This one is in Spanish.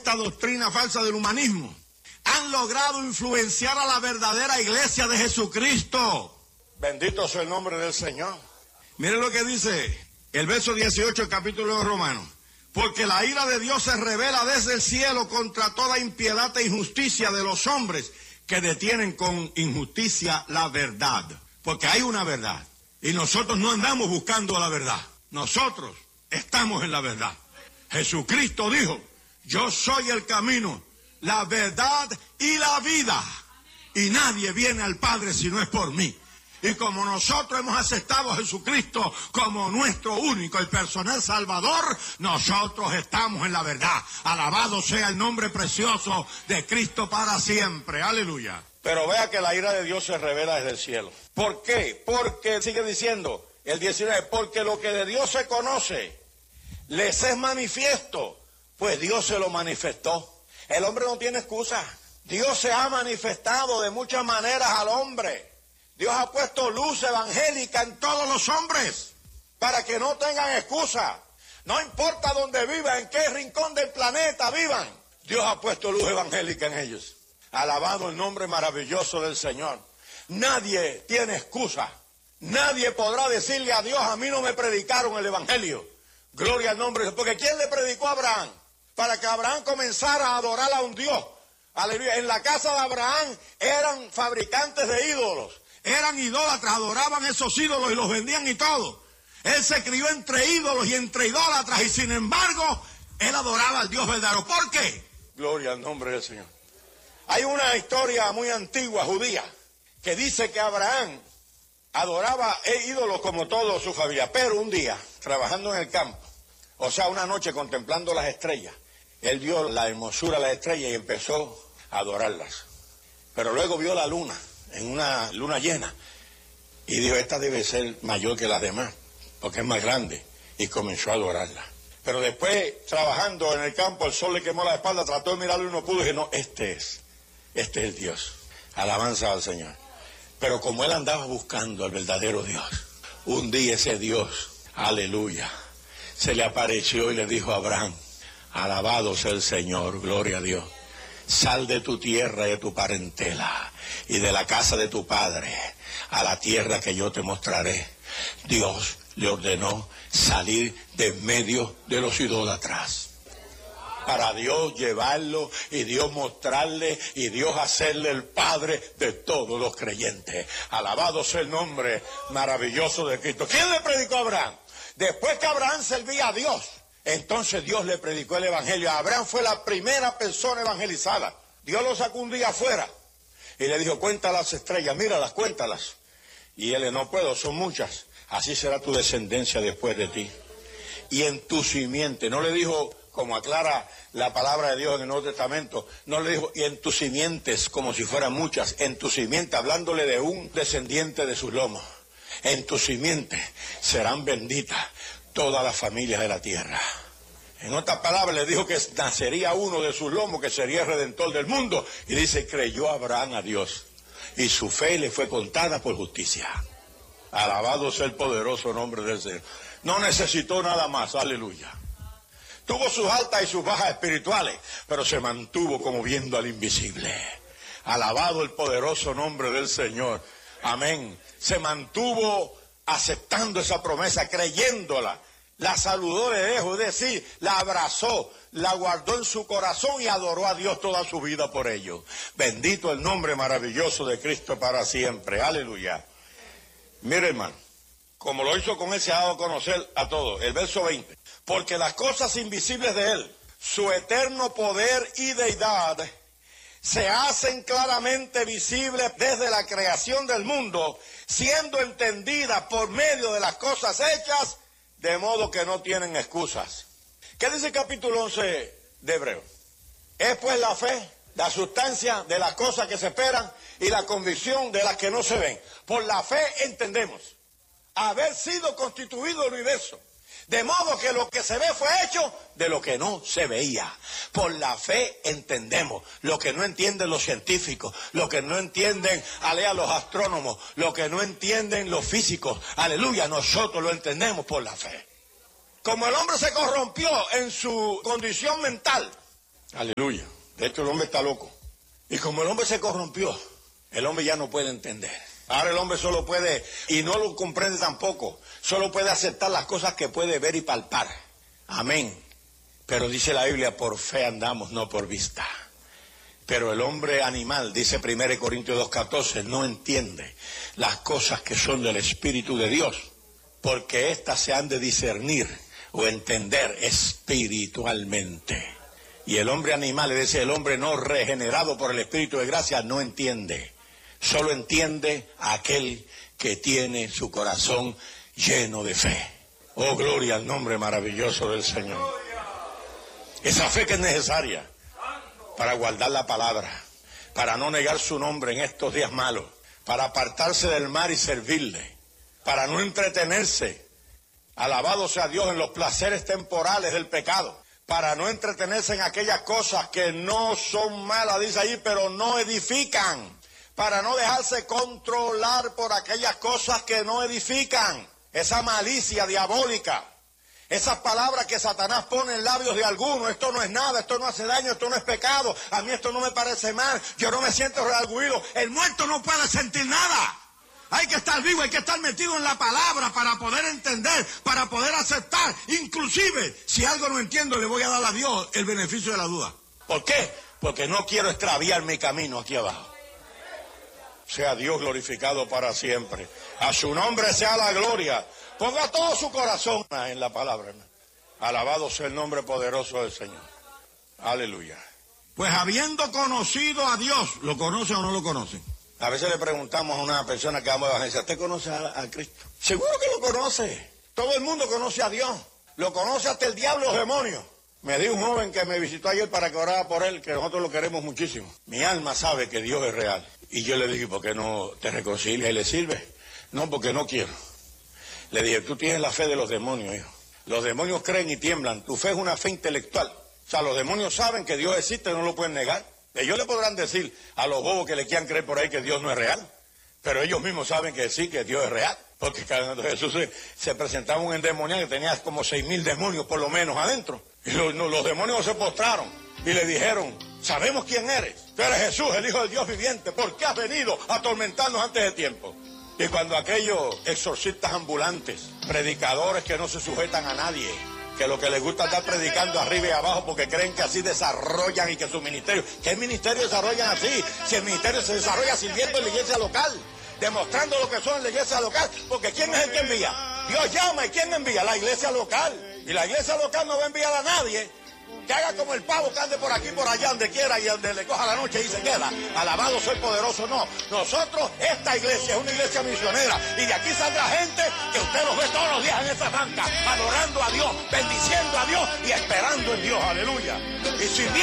esta doctrina falsa del humanismo han logrado influenciar a la verdadera iglesia de Jesucristo. Bendito sea el nombre del Señor. Miren lo que dice el verso 18 del capítulo de Romanos. Porque la ira de Dios se revela desde el cielo contra toda impiedad e injusticia de los hombres que detienen con injusticia la verdad. Porque hay una verdad. Y nosotros no andamos buscando la verdad. Nosotros estamos en la verdad. Jesucristo dijo, yo soy el camino, la verdad y la vida. Y nadie viene al Padre si no es por mí. Y como nosotros hemos aceptado a Jesucristo como nuestro único y personal Salvador, nosotros estamos en la verdad. Alabado sea el nombre precioso de Cristo para siempre. Aleluya. Pero vea que la ira de Dios se revela desde el cielo. ¿Por qué? Porque sigue diciendo el 19, porque lo que de Dios se conoce les es manifiesto, pues Dios se lo manifestó. El hombre no tiene excusa. Dios se ha manifestado de muchas maneras al hombre. Dios ha puesto luz evangélica en todos los hombres para que no tengan excusa. No importa dónde vivan, en qué rincón del planeta vivan, Dios ha puesto luz evangélica en ellos. Alabado el nombre maravilloso del Señor. Nadie tiene excusa. Nadie podrá decirle a Dios, a mí no me predicaron el evangelio. Gloria al nombre de Dios. Porque ¿quién le predicó a Abraham? Para que Abraham comenzara a adorar a un Dios. Aleluya. En la casa de Abraham eran fabricantes de ídolos. Eran idólatras, adoraban esos ídolos y los vendían y todo. Él se crió entre ídolos y entre idólatras y sin embargo, él adoraba al Dios verdadero. ¿Por qué? Gloria al nombre del Señor. Hay una historia muy antigua, judía, que dice que Abraham adoraba ídolos como toda su familia. Pero un día, trabajando en el campo, o sea, una noche contemplando las estrellas, él vio la hermosura de las estrellas y empezó a adorarlas. Pero luego vio la luna, en una luna llena, y dijo, esta debe ser mayor que las demás, porque es más grande, y comenzó a adorarla. Pero después, trabajando en el campo, el sol le quemó la espalda, trató de mirarlo y no pudo, y dije, no, este es el Dios. Alabanza al Señor. Pero como él andaba buscando al verdadero Dios, un día ese Dios, aleluya, se le apareció y le dijo a Abraham, alabado sea el Señor, gloria a Dios, sal de tu tierra y de tu parentela y de la casa de tu padre a la tierra que yo te mostraré. Dios le ordenó salir de en medio de los idólatras para Dios llevarlo y Dios mostrarle y Dios hacerle el padre de todos los creyentes. Alabado sea el nombre maravilloso de Cristo. ¿Quién le predicó a Abraham? Después que Abraham servía a Dios, entonces Dios le predicó el evangelio. Abraham fue la primera persona evangelizada. Dios lo sacó un día afuera y le dijo, cuenta las estrellas, míralas, cuéntalas. Y él, no puedo, son muchas. Así será tu descendencia después de ti. Y en tu simiente, no le dijo, como aclara la palabra de Dios en el Nuevo Testamento, no le dijo, y en tus simientes, como si fueran muchas, en tu simiente, hablándole de un descendiente de sus lomos. En tu simiente serán benditas todas las familias de la tierra. En otras palabras, le dijo que nacería uno de sus lomos, que sería el redentor del mundo. Y dice, creyó Abraham a Dios, y su fe le fue contada por justicia. Alabado sea el poderoso nombre del Señor. No necesitó nada más, aleluya. Tuvo sus altas y sus bajas espirituales, pero se mantuvo como viendo al invisible. Alabado el poderoso nombre del Señor. Amén. Se mantuvo aceptando esa promesa, creyéndola. La saludó de lejos, es decir, la abrazó, la guardó en su corazón y adoró a Dios toda su vida por ello. Bendito el nombre maravilloso de Cristo para siempre. Aleluya. Mire, hermano, como lo hizo con él, se ha dado a conocer a todos. El verso 20. Porque las cosas invisibles de él, su eterno poder y deidad, se hacen claramente visibles desde la creación del mundo, siendo entendidas por medio de las cosas hechas, de modo que no tienen excusas. ¿Qué dice el capítulo 11 de Hebreos? Es pues la fe, la sustancia de las cosas que se esperan y la convicción de las que no se ven. Por la fe entendemos haber sido constituido el universo, de modo que lo que se ve fue hecho de lo que no se veía. Por la fe entendemos lo que no entienden los científicos, lo que no entienden, los astrónomos, lo que no entienden los físicos. Aleluya, nosotros lo entendemos por la fe. Como el hombre se corrompió en su condición mental, Aleluya. De hecho, el hombre está loco. Y como el hombre se corrompió, el hombre ya no puede entender. Ahora el hombre solo puede, y no lo comprende tampoco, solo puede aceptar las cosas que puede ver y palpar. Amén. Pero dice la Biblia, por fe andamos, no por vista. Pero el hombre animal, dice 1 Corintios 2:14, no entiende las cosas que son del Espíritu de Dios, porque éstas se han de discernir o entender espiritualmente. Y el hombre animal, es decir, el hombre no regenerado por el Espíritu de gracia, no entiende. Solo entiende a aquel que tiene su corazón lleno de fe. Oh, gloria al nombre maravilloso del Señor. Esa fe que es necesaria para guardar la palabra, para no negar su nombre en estos días malos, para apartarse del mal y servirle, para no entretenerse, alabado sea Dios, en los placeres temporales del pecado, para no entretenerse en aquellas cosas que no son malas, dice ahí, pero no edifican, para no dejarse controlar por aquellas cosas que no edifican, esa malicia diabólica, esas palabras que Satanás pone en labios de algunos, esto no es nada, esto no hace daño, esto no es pecado, a mí esto no me parece mal, yo no me siento redarguido. El muerto no puede sentir nada. Hay que estar vivo, hay que estar metido en la palabra para poder entender, para poder aceptar. Inclusive, si algo no entiendo, le voy a dar a Dios el beneficio de la duda. ¿Por qué? Porque no quiero extraviar mi camino aquí abajo. Sea Dios glorificado para siempre. A su nombre sea la gloria. Ponga todo su corazón en la palabra. Alabado sea el nombre poderoso del Señor. Aleluya. Pues habiendo conocido a Dios, ¿lo conoce o no lo conoce? A veces le preguntamos a una persona que vamos a evangelizar, ¿usted conoce a Cristo? Seguro que lo conoce. Todo el mundo conoce a Dios. Lo conoce hasta el diablo, los demonios. Me dijo un joven que me visitó ayer para que orara por él, que nosotros lo queremos muchísimo. Mi alma sabe que Dios es real. Y yo le dije, ¿por qué no te reconcilias y le sirves? No, porque no quiero. Le dije, tú tienes la fe de los demonios, hijo. Los demonios creen y tiemblan. Tu fe es una fe intelectual. O sea, los demonios saben que Dios existe, no lo pueden negar. Ellos le podrán decir a los bobos que le quieran creer por ahí que Dios no es real. Pero ellos mismos saben que sí, que Dios es real. Porque cuando Jesús se presentaba un endemoniado que tenía como 6,000 demonios por lo menos adentro. Y los demonios se postraron y le dijeron, sabemos quién eres. Tú eres Jesús, el Hijo del Dios viviente. ¿Por qué has venido a atormentarnos antes de tiempo? Y cuando aquellos exorcistas ambulantes, predicadores que no se sujetan a nadie, que lo que les gusta es estar predicando arriba y abajo porque creen que así desarrollan y que su ministerio, ¿qué ministerio desarrollan así? Si el ministerio se desarrolla sirviendo en la iglesia local, demostrando lo que son en la iglesia local, porque ¿quién es el que envía? Dios llama, ¿y quién envía? La iglesia local. Y la iglesia local no va a enviar a nadie que haga como el pavo que ande por aquí, por allá, donde quiera y donde le coja la noche y se queda. Alabado sea el poderoso, no. Nosotros, esta iglesia es una iglesia misionera y de aquí saldrá gente que usted los ve todos los días en esta banca, adorando a Dios, bendiciendo a Dios y esperando en Dios, aleluya. Y sirviendo